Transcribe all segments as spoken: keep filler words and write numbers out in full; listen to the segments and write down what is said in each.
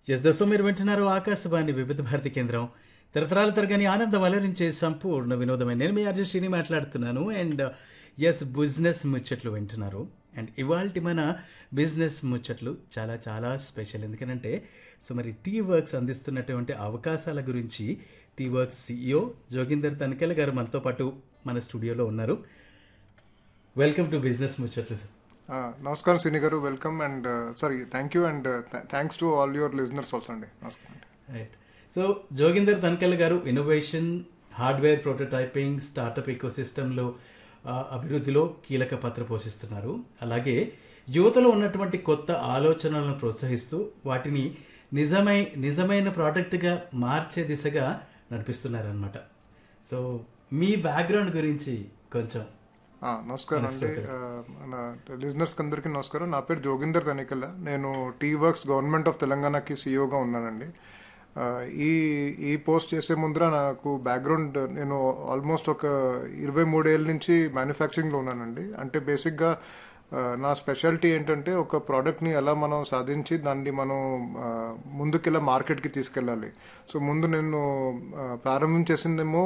Yes దోస్తు మీరు వింటున్నారు ఆకాశవాణి వివిధ భారతి కేంద్రం తరతరాల తరగని ఆనందం అలరించే సంపూర్ణ వినోదమైన నేను మీ ఆర్జే శ్రీని మాట్లాడుతున్నాను. అండ్ ఎస్ బిజినెస్ ముచ్చట్లు వింటున్నారు. అండ్ ఇవాల్టి మన బిజినెస్ ముచ్చట్లు చాలా చాలా స్పెషల్. ఎందుకంటే సో మరి టీ వర్క్స్ అందిస్తున్నటువంటి అవకాశాల గురించి T works CEO Joginder Tanikella గారు మనతో పాటు మన స్టూడియోలో ఉన్నారు. వెల్కమ్ టు బిజినెస్ ముచ్చట్లు సార్. నమస్కారం శ్రీని గారు, welcome and sorry thank you and thanks to all your listeners also అండి. నమస్కారం. రైట్. సో జోగిందర్ తనికెల గారు ఇన్నోవేషన్, హార్డ్వేర్ ప్రోటోటైపింగ్, స్టార్టప్ ఎకోసిస్టంలో అభివృద్ధిలో కీలక పాత్ర పోషిస్తున్నారు. అలాగే యువతలో ఉన్నటువంటి కొత్త ఆలోచనలను ప్రోత్సహిస్తూ వాటిని నిజమై నిజమైన ప్రోడక్ట్గా మార్చే దిశగా నడిపిస్తున్నారనమాట. సో మీ బ్యాక్గ్రౌండ్ గురించి కొంచెం. నమస్కారం అండి, మన లిజనర్స్కి అందరికీ నమస్కారం. నా పేరు జోగిందర్ తనికెల. నేను టీ వర్క్స్ గవర్నమెంట్ ఆఫ్ తెలంగాణకి సిఇఓగా ఉన్నానండి. ఈ ఈ పోస్ట్ చేసే ముందర నాకు బ్యాక్గ్రౌండ్, నేను ఆల్మోస్ట్ ఒక ఇరవై మూడేళ్ళ నుంచి మ్యానుఫ్యాక్చరింగ్లో ఉన్నానండి. అంటే బేసిక్గా నా స్పెషాలిటీ ఏంటంటే ఒక ప్రోడక్ట్ని ఎలా మనం సాధించి దాన్ని మనం ముందుకెళ్ళా మార్కెట్కి తీసుకెళ్ళాలి. సో ముందు నేను ప్రారంభించేసిందేమో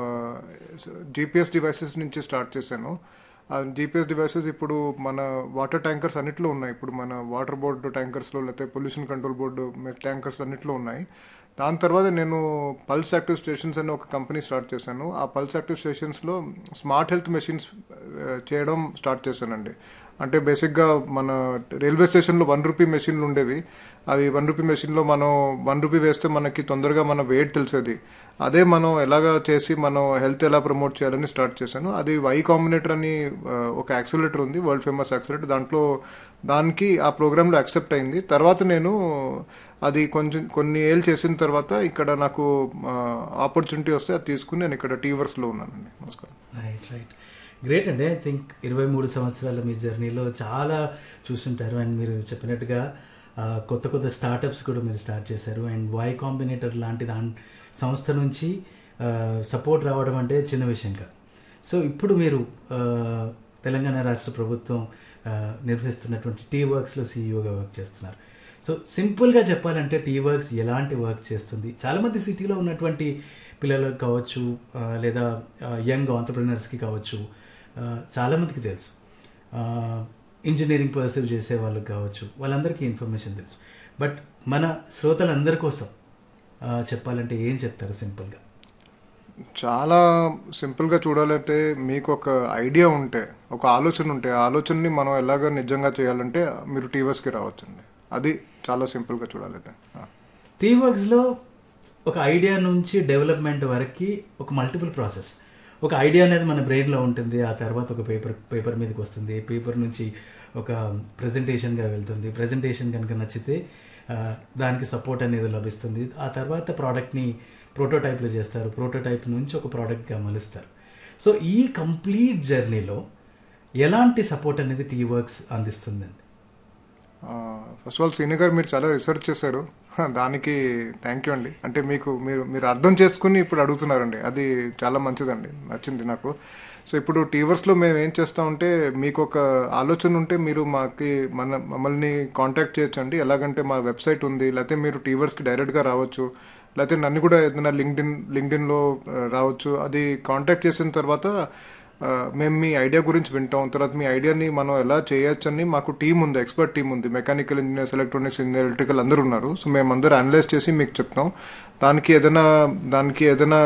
జీపీఎస్ డివైసెస్ నుంచి స్టార్ట్ చేశాను. ఆ జీపీఎస్ డివైసెస్ ఇప్పుడు మన వాటర్ ట్యాంకర్స్ అన్నిట్లో ఉన్నాయి. ఇప్పుడు మన వాటర్ బోర్డు ట్యాంకర్స్లో లేకపోతే పొల్యూషన్ కంట్రోల్ బోర్డు ట్యాంకర్స్ అన్నిట్లో ఉన్నాయి. దాని తర్వాత నేను పల్స్ యాక్టివ్ స్టేషన్స్ అనే ఒక కంపెనీ స్టార్ట్ చేశాను. ఆ pulse active స్టేషన్స్లో smart health machines చేయడం స్టార్ట్ చేశానండి. అంటే బేసిక్గా మన రైల్వే స్టేషన్లో వన్ రూపీ మెషిన్లు ఉండేవి. అవి వన్ రూపీ మెషిన్లో మనం వన్ రూపీ వేస్తే మనకి తొందరగా మన వెయిట్ తెలిసేది. అదే మనం ఎలాగా చేసి మనం హెల్త్ ఎలా ప్రమోట్ చేయాలని స్టార్ట్ చేశాను. అది వై కాంబినేటర్ అని ఒక యాక్సిలరేటర్ ఉంది, వరల్డ్ ఫేమస్ యాక్సిలరేటర్. దాంట్లో దానికి ఆ ప్రోగ్రాంలో యాక్సెప్ట్ అయింది. తర్వాత నేను అది కొంచెం కొన్ని ఏళ్ళు చేసిన తర్వాత ఇక్కడ నాకు ఆపర్చునిటీ వస్తే అది తీసుకుని నేను ఇక్కడ టీ వర్క్స్లో ఉన్నానండి. నమస్కారం. రైట్ రైట్ గ్రేట్ అండి. ఐ థింక్ ఇరవై మూడు సంవత్సరాల మీ జర్నీలో చాలా చూస్తుంటారు. అండ్ మీరు చెప్పినట్టుగా కొత్త కొత్త స్టార్టప్స్ కూడా మీరు స్టార్ట్ చేశారు. అండ్ వై కాంబినేటర్ లాంటి దాని సంస్థ నుంచి సపోర్ట్ రావడం అంటే చిన్న విషయం కాదు. సో ఇప్పుడు మీరు తెలంగాణ రాష్ట్ర ప్రభుత్వం నిర్వహిస్తున్నటువంటి టీ వర్క్స్లో సిఇఓగా వర్క్ చేస్తున్నారు. సో సింపుల్గా చెప్పాలంటే టీ వర్క్స్ ఎలాంటి వర్క్ చేస్తుంది? చాలామంది సిటీలో ఉన్నటువంటి పిల్లలకు కావచ్చు, లేదా యంగ్ ఆంటర్ప్రినర్స్కి కావచ్చు, చాలామందికి తెలుసు. ఇంజనీరింగ్ పర్సీవ్ చేసే వాళ్ళకి కావచ్చు, వాళ్ళందరికీ ఇన్ఫర్మేషన్ తెలుసు. బట్ మన శ్రోతలందరి కోసం చెప్పాలంటే ఏం చెప్తారు సింపుల్గా? చాలా సింపుల్గా చూడాలంటే మీకు ఒక ఐడియా ఉంటే, ఒక ఆలోచన ఉంటే, ఆ ఆలోచనని మనం ఎలాగ నిజంగా చేయాలంటే మీరు టీ వర్క్స్కి రావచ్చండి. అది చాలా సింపుల్గా చూడాలైతే. టీ వర్క్స్లో ఒక ఐడియా నుంచి డెవలప్మెంట్ వరకు ఒక మల్టిపుల్ ప్రాసెస్. ఒక ఐడియా అనేది మన బ్రెయిన్లో ఉంటుంది, ఆ తర్వాత ఒక పేపర్ పేపర్ మీదకి వస్తుంది, పేపర్ నుంచి ఒక ప్రజెంటేషన్గా వెళ్తుంది. ప్రజెంటేషన్ కనుక నచ్చితే దానికి సపోర్ట్ అనేది లభిస్తుంది. ఆ తర్వాత ప్రోడక్ట్ని ప్రోటోటైప్లో చేస్తారు, ప్రోటోటైప్ నుంచి ఒక ప్రోడక్ట్గా మలుస్తారు. సో ఈ కంప్లీట్ జర్నీలో ఎలాంటి సపోర్ట్ అనేది T works అందిస్తుందండి? First of all Srini గారు, మీరు చాలా రీసెర్చ్ చేశారు, దానికి థ్యాంక్ యూ అండి. అంటే మీకు మీరు మీరు అర్థం చేసుకుని ఇప్పుడు అడుగుతున్నారండి, అది చాలా మంచిదండి, నచ్చింది నాకు. సో ఇప్పుడు టీ వర్క్స్లో మేము ఏం చేస్తామంటే, మీకు ఒక ఆలోచన ఉంటే మీరు మాకి మన మమ్మల్ని కాంటాక్ట్ చేయొచ్చండి. ఎలాగంటే మా వెబ్సైట్ ఉంది, లేకపోతే మీరు టీ వర్క్స్కి డైరెక్ట్గా రావచ్చు, లేకపోతే నన్ను కూడా ఏదైనా లింక్డ్ఇన్ లింక్డ్ఇన్లో రావచ్చు. అది కాంటాక్ట్ చేసిన తర్వాత మేము మీ ఐడియా గురించి వింటాం. తర్వాత మీ ఐడియాని మనం ఎలా చేయొచ్చని మాకు టీం ఉంది, ఎక్స్పర్ట్ టీం ఉంది. Mechanical engineers, electronics engineer, electrical అందరూ ఉన్నారు. సో మేము అందరూ అనలైజ్ చేసి మీకు చెప్తాం. దానికి ఏదైనా దానికి ఏదైనా